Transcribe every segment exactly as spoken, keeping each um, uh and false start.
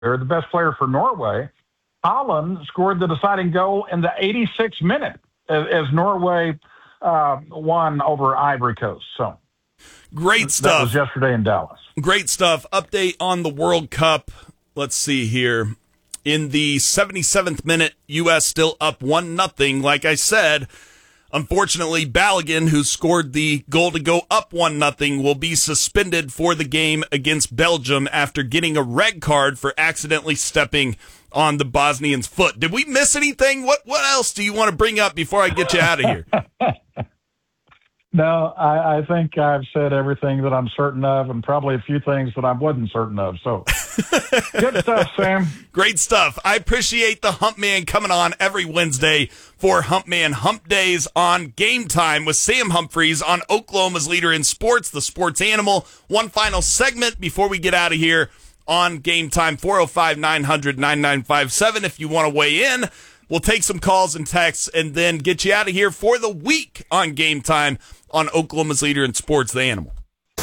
the best player for Norway. Haaland scored the deciding goal in the eighty-sixth minute as, as Norway uh, won over Ivory Coast. So great stuff. That was yesterday in Dallas. Great stuff. Update on the World Cup. Let's see here. In the seventy-seventh minute, U S still up one nothing. Like I said, unfortunately, Balogun, who scored the goal to go up one nothing, will be suspended for the game against Belgium after getting a red card for accidentally stepping on the Bosnian's foot. Did we miss anything? What what else do you want to bring up before I get you out of here? No, I, I think I've said everything that I'm certain of, and probably a few things that I wasn't certain of. So, good stuff, Sam. Great stuff. I appreciate the Hump Man coming on every Wednesday for Hump Man Hump Days on Game Time with Sam Humphreys on Oklahoma's leader in sports, the Sports Animal. One final segment before we get out of here on Game Time, four oh five, nine hundred, ninety-nine fifty-seven. If you want to weigh in, we'll take some calls and texts and then get you out of here for the week on Game Time on Oklahoma's leader in sports, the Animal.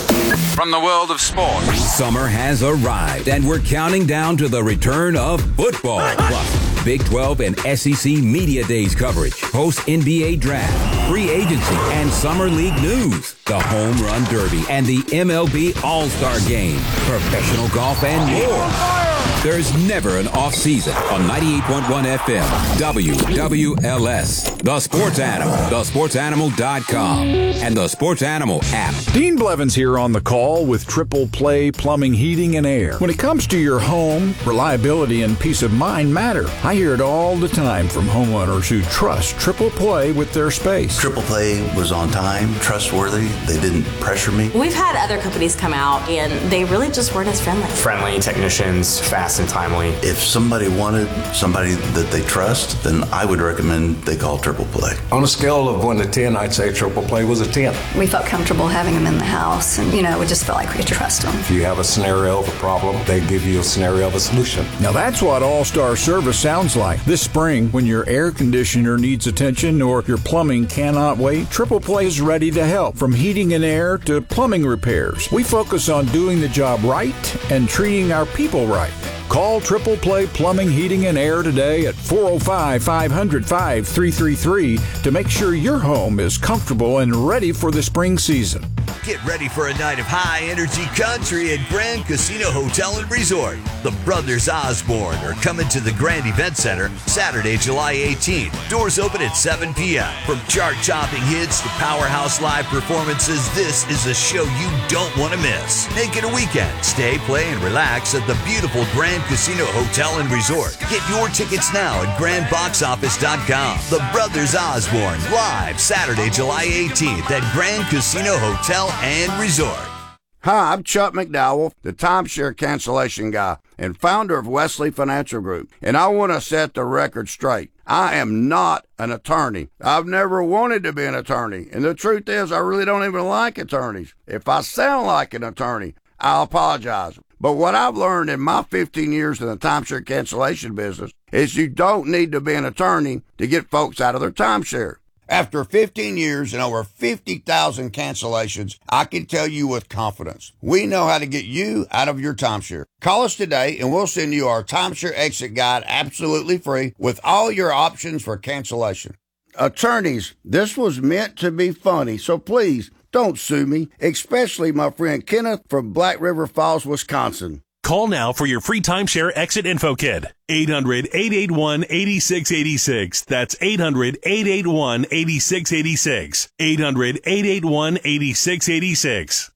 From the world of sports, summer has arrived, and we're counting down to the return of football. Plus, Big twelve and S E C Media Days coverage, post N B A draft, free agency, and summer league news, the Home Run Derby, and the M L B All-Star Game, professional golf, and more. There's never an off-season on ninety-eight point one F M, W W L S, The Sports Animal, the sports animal dot com, and the Sports Animal app. Dean Blevins here on the call with Triple Play Plumbing, Heating, and Air. When it comes to your home, reliability and peace of mind matter. I hear it all the time from homeowners who trust Triple Play with their space. Triple Play was on time, trustworthy. They didn't pressure me. We've had other companies come out, and they really just weren't as friendly. Friendly technicians, fast and timely. If somebody wanted somebody that they trust, then I would recommend they call Triple Play. On a scale of one to ten, I'd say Triple Play was a ten. We felt comfortable having them in the house, and, you know, we just felt like we could trust them. If you have a scenario of a problem, they give you a scenario of a solution. Now that's what All-Star Service sounds like. This spring, when your air conditioner needs attention or your plumbing cannot wait, Triple Play is ready to help. From heating and air to plumbing repairs, we focus on doing the job right and treating our people right. Call Triple Play Plumbing, Heating, and Air today at four oh five, five hundred, five three three three to make sure your home is comfortable and ready for the spring season. Get ready for a night of high-energy country at Grand Casino Hotel and Resort. The Brothers Osborne are coming to the Grand Event Center Saturday, July eighteenth. Doors open at seven p.m. From chart-topping hits to powerhouse live performances, this is a show you don't want to miss. Make it a weekend. Stay, play, and relax at the beautiful Grand Casino Hotel and Resort. Get your tickets now at grand box office dot com. The Brothers Osborne, live Saturday, July eighteenth at Grand Casino Hotel and Resort. Hi, I'm Chuck McDowell, the timeshare cancellation guy and founder of Wesley Financial Group, and I want to set the record straight. I am not an attorney. I've never wanted to be an attorney, and the truth is I really don't even like attorneys. If I sound like an attorney, I'll apologize. But what I've learned in my fifteen years in the timeshare cancellation business is you don't need to be an attorney to get folks out of their timeshare. After fifteen years and over fifty thousand cancellations, I can tell you with confidence, we know how to get you out of your timeshare. Call us today and we'll send you our timeshare exit guide absolutely free with all your options for cancellation. Attorneys, this was meant to be funny, so please don't sue me, especially my friend Kenneth from Black River Falls, Wisconsin. Call now for your free timeshare exit info kit. eight hundred, eight eight one, eight six eight six. That's eight hundred, eight eight one, eight six eight six. eight hundred, eight eight one, eight six eight six.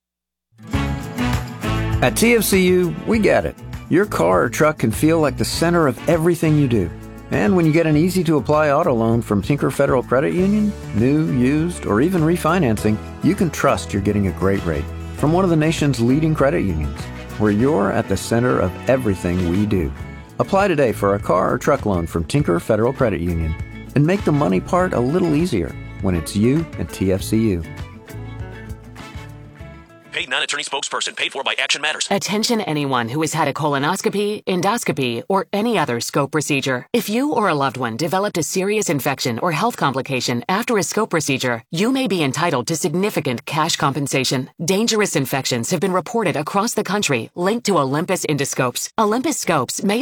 At T F C U, we get it. Your car or truck can feel like the center of everything you do. And when you get an easy-to-apply auto loan from Tinker Federal Credit Union, new, used, or even refinancing, you can trust you're getting a great rate from one of the nation's leading credit unions, where you're at the center of everything we do. Apply today for a car or truck loan from Tinker Federal Credit Union and make the money part a little easier when it's you and T F C U. Peyton non-attorney spokesperson. Paid for by Action Matters. Attention anyone who has had a colonoscopy, endoscopy, or any other scope procedure. If you or a loved one developed a serious infection or health complication after a scope procedure, you may be entitled to significant cash compensation. Dangerous infections have been reported across the country linked to Olympus endoscopes. Olympus scopes may